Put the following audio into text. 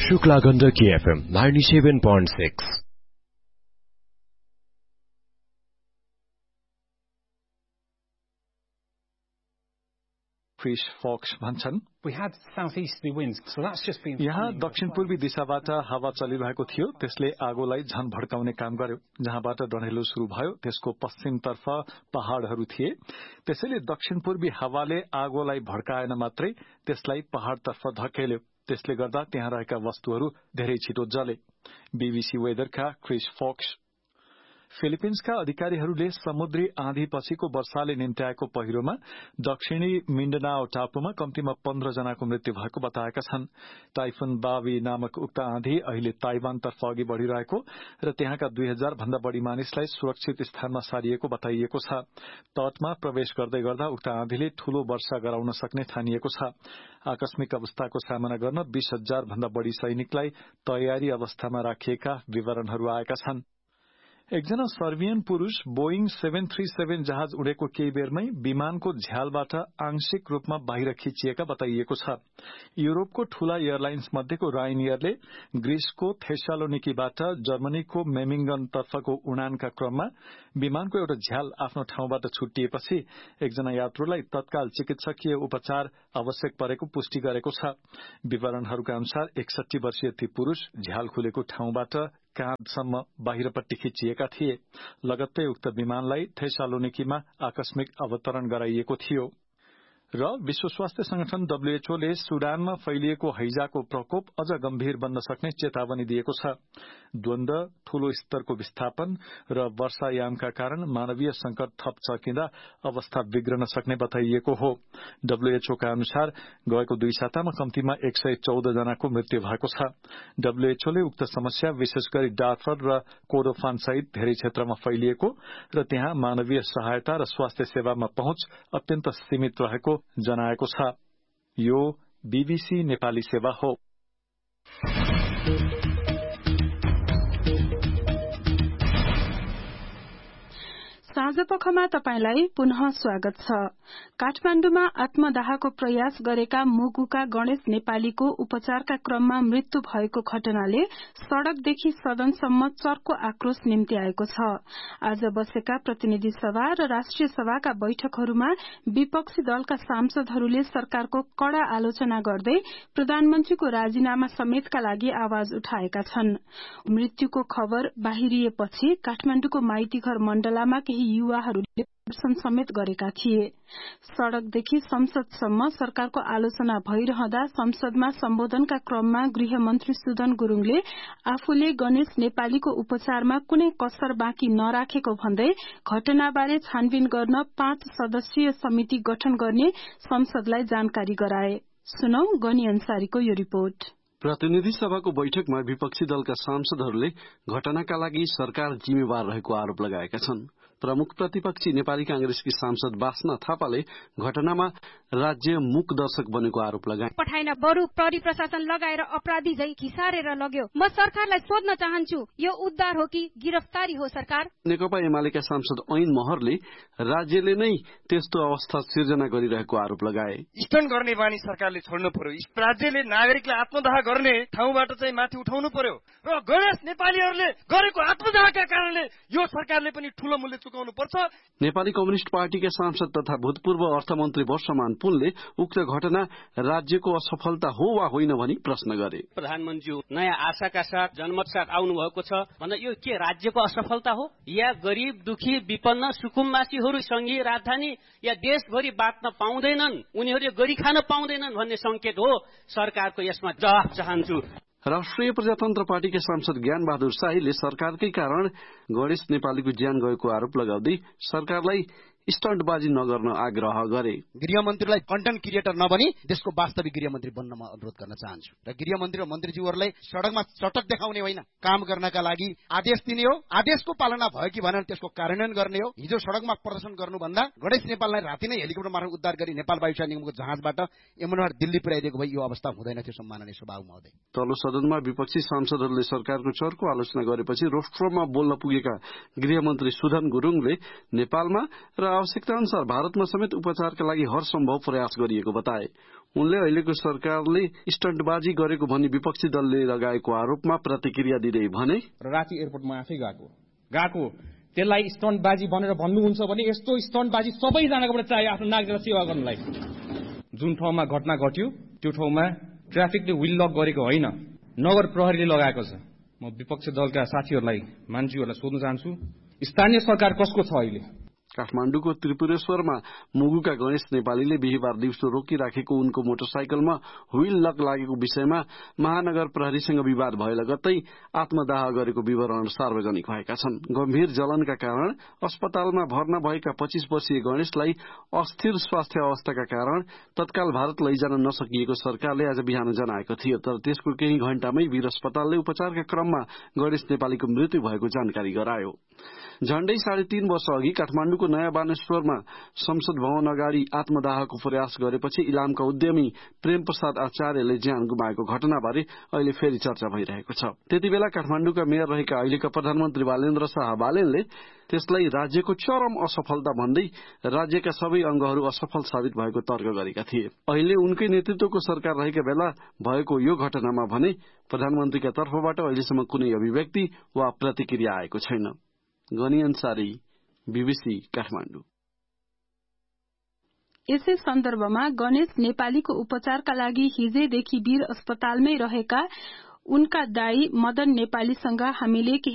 Shukla Gandaki FM 97.6। Chris fox भन्छन् यहाँ दक्षिण पूर्वी दिशाबाट हावा चलिरहेको थियो, त्यसले आगोलाई झन भड्काउने काम गर्यो। जहाँबाट डढेलो शुरू भयो त्यसको पश्चिमतर्फ पहाड़हरू थिए, त्यसैले दक्षिण पूर्वी हावाले आगोलाई भड्काएन मात्रै त्यसलाई पहाड़तर्फ धकेल्यो। त्यसले गर्दा त्यहाँ रहेका वस्तुहरू धेरै छिटो जले। BBC वेदरका Chris fox. फिलिपिन्सका अधिकारीहरूले समुद्री आँधी पछिको वर्षाले निम्त्याएको पहिरोमा दक्षिणी मिन्डनाओ टापुमा कम्तीमा 15 जनाको मृत्यु भएको बताएका छन्। टाइफुन बावी नामक उक्त आँधी अहिले ताइवानतर्फ अघि बढ़िरहेको र त्यहाँका 2000 भन्दा बढ़ी मानिसलाई सुरक्षित स्थानमा सारिएको बताइएको छ। तटमा प्रवेश गर्दै गर्दा उक्त आँधीले ठूलो वर्षा गराउन सक्ने ठानिएको छ। आकस्मिक अवस्थाको सामना गर्न 20,000 भन्दा बढ़ी सैनिकलाई तयारी अवस्थामा राखिएका विवरणहरू आएका छन्। एकजना सर्बियन पुरूष बोइङ 737 जहाज उडेको केही बेरमै विमानको झ्यालबाट आंशिक रूपमा बाहिर खिचिएका बताइएको छ। युरोपको ठूला एयरलाइन्स मध्येको रायनियरले ग्रीसको थेसालोनिकीबाट जर्मनीको मेमिङ्गन तर्फको उडानका क्रममा विमानको एउटा झ्याल आफ्नो ठाउँबाट छुट्टिएपछि एकजना यात्रुलाई तत्काल चिकित्सकीय उपचार आवश्यक परेको पुष्टि गरेको छ। विवरणहरूका अनुसार 61 वर्षीय ती पुरूष झ्याल खुलेको ठाउँबाट काँधसम्म बाहिरपट्टि खिचिएका थिए। लगत्तै उक्त विमानलाई थेसालोनिकीमा आकस्मिक अवतरण गराइएको थियो। र विश्व स्वास्थ्य संगठन WHO ले सुडानमा फैलिएको हैजाको प्रकोप अझ गम्भीर बन्न सक्ने चेतावनी दिएको छ। द्वन्द, ठूलो स्तरको विस्थापन र वर्षायामका कारण मानवीय संकट थप चर्किँदा अवस्था बिग्रन सक्ने बताइएको हो। WHO का अनुसार गएको 2 सातामा कम्तीमा 114 जनाको मृत्यु भएको छ। WHO ले उक्त समस्या विशेष गरी डार्फर र कोर्डोफान सहित धेरै क्षेत्रमा फैलिएको र त्यहाँ मानवीय सहायता र स्वास्थ्य सेवामा पहुँच अत्यन्त सीमित रहेको जनाएको छ। यो बीबीसी नेपाली सेवा हो। साँझपखमा तपाईलाई पुनः स्वागत छ। काठमाण्डुमा आत्मदाहको प्रयास गरेका मुगुका गणेश नेपालीको उपचारका क्रममा मृत्यु भएको घटनाले सड़कदेखि सदनसम्म चर्को आक्रोश निम्त्याएको छ। आज बसेका प्रतिनिधि सभा र राष्ट्रिय सभाका बैठकहरूमा विपक्षी दलका सांसदहरूले सरकारको कड़ा आलोचना गर्दै प्रधानमन्त्रीको राजीनामा समेतका लागि आवाज उठाएका छन्। मृत्युको खबर बाहिरिएपछि काठमाण्डुको माइतीघर मण्डलामा केही युवाहरूले प्रदर्शन समेत गरेका थिए। सड़कदेखि संसदसम्म सरकारको आलोचना भइरहँदा संसदमा सम्बोधनका क्रममा गृहमन्त्री सुदन गुरूङले आफूले गणेश नेपालीको उपचारमा कुनै कसर बाँकी नराखेको भन्दै घटनाबारे छानबिन गर्न 5 सदस्यीय समिति गठन गर्ने संसदलाई जानकारी गराए। सुनौ गनी अन्सारीको यो रिपोर्ट। प्रतिनिधि सभाको बैठकमा विपक्षी दलका सांसदहरूले घटनाका लागि सरकार जिम्मेवार रहेको आरोप लगाएका छन्। प्रमुख प्रतिपक्षी नेपाली कांग्रेसकी सांसद बासना थापाले घटनामा राज्य मूक दर्शक बनेको आरोप लगाए। पठाइन बरु प्रहरी प्रशासन लगाएर अपराधी झै घिसारेर लग्यो। म सरकारलाई सोध्न चाहन्छु, यो उद्धार हो कि गिरफ्तारी हो सरकार? नेकपा एमालेका सांसद ऐन महरले राज्यले नै त्यस्तो अवस्था सिर्जना गरिरहेको आरोप लगाए। स्टन गर्ने बानी सरकारले छोड्नु पर्यो। राज्यले नागरिकलाई आत्मदाह गर्ने ठाउँबाट चाहिँ माथि उठाउनु पर्यो र गणेश नेपालीहरूले गरेको आत्मदाहका कारणले यो सरकारले पनि ठूलो मूल्य चुकाउनु पर्छ। नेपाली कम्युनिस्ट पार्टीका सांसद तथा भूतपूर्व अर्थमन्त्री वर्षमान पुनले उक्त घटना राज्यको असफलता हो वा होइन भनी प्रश्न गरे। प्रधानमन्त्री नयाँ आशाका साथ जनमत साथ आउनु भएको छ भन्दा यो के राज्यको असफलता हो या गरिब दुखी विपन्न सुकुम्बासीहरू संघीय राजधानी या देशभरि बाँच्न पाउँदैनन्, उनीहरूले गरी खान पाउँदैनन् भन्ने संकेत हो? सरकारको यसमा जवाफ चाहन्छु। राष्ट्रिय प्रजातन्त्र पार्टीका सांसद ज्ञान बहादुर शाहीले सरकारकै कारण गणेश नेपालीको ज्यान गएको आरोप लगाउँदै सरकारलाई स्टन्टबाजी नगर्न आग्रह गरे। गृहमन्त्रीलाई कन्टेन्ट क्रिएटर नबनी देशको वास्तविक गृहमन्त्री बन्न म अनुरोध गर्न चाहन्छु र गृहमन्त्री र मन्त्रीज्यूहरूलाई सडकमा चटक देखाउने होइन, काम गर्नका लागि आदेश दिने हो। आदेशको पालना भयो कि भनेर त्यसको कार्यान्वयन गर्ने हो। हिजो सडकमा प्रदर्शन गर्नुभन्दा गणेश नेपाललाई राति नै हेलिकप्टर मार्फत उद्धार गरी नेपाल वायुसेना निगमको जहाजबाट यमुनाबाट दिल्ली पुर्याइदिएको भए यो अवस्था हुँदैन थियो। सम्माननीय सभामुख महोदय, तल्लो सदनमा विपक्षी सांसदहरूले सरकारको चर्को आलोचना गरेपछि रोस्ट्रोमा बोल्न पुगेका गृहमन्त्री सुदन गुरूङले नेपालमा र आवश्यकता अनुसार भारतमा समेत उपचारका लागि हर सम्भव प्रयास गरिएको बताए। उनले अहिलेको सरकारले स्टन्टबाजी गरेको भनी विपक्षी दलले लगाएको आरोपमा प्रतिक्रिया दिँदै भने, राँची एयरपोर्टमा आफै गएको त्यसलाई स्टन्टबाजी भनेर भन्नुहुन्छ भने यस्तो स्टन्टबाजी सबैजनाकोबाट चाहियो आफ्नो नागरिकलाई सेवा गर्नलाई। जुन ठाउँमा घटना घट्यो त्यो ठाउँमा ट्राफिकले व्हील लक गरेको होइन, नगर प्रहरीले लगाएको छ। म विपक्षी दलका साथीहरूलाई मान्छेहरूलाई सोध्न चाहन्छु, स्थानीय सरकार कसको छ अहिले? काठमाडौँको त्रिपुरेश्वरमा मुगुका गणेश नेपालीले बिहिबार दिउँसो रोकिराखेको उनको मोटरसाइकलमा व्हील लक लागेको विषयमा महानगर प्रहरीसँग विवाद भए लगत्तै आत्मदाह गरेको विवरण सार्वजनिक भएका छन्। गम्भीर जलनका कारण अस्पतालमा भर्ना भएका 25 वर्षीय गणेशलाई अस्थिर स्वास्थ्य अवस्थाका कारण तत्काल भारत लैजान नसकिएको सरकारले आज बिहान जनाएको थियो। तर त्यसको केही घण्टामै वीर अस्पतालले उपचारका क्रममा गणेश नेपालीको मृत्यु भएको जानकारी गरायो। झण्डै 3.5 वर्ष अघि काठमाडौँको नयाँ बानेश्वरमा संसद भवन अगाडि आत्मदाहको प्रयास गरेपछि इलामका उद्यमी प्रेम प्रसाद आचार्यले ज्यान गुमाएको घटनाबारे अहिले फेरि चर्चा भइरहेको छ। त्यतिबेला काठमाडौँका मेयर रहेका अहिलेका प्रधानमन्त्री बालेन्द्र शाह बालेनले त्यसलाई राज्यको चरम असफलता भन्दै राज्यका सबै अंगहरू असफल साबित भएको तर्क गरेका थिए। अहिले उनकै नेतृत्वको सरकार रहेका बेला भएको यो घटनामा भने प्रधानमन्त्रीका तर्फबाट अहिलेसम्म कुनै अभिव्यक्ति वा प्रतिक्रिया आएको छैन। गनी अन्सारी, बीबीसी काठमाडौँ। यसै सन्दर्भमा गणेश नेपालीको उपचारका लागि हिजैदेखि वीर अस्पतालमै रहेका उनका दाई मदन नेपालीसँग हामीले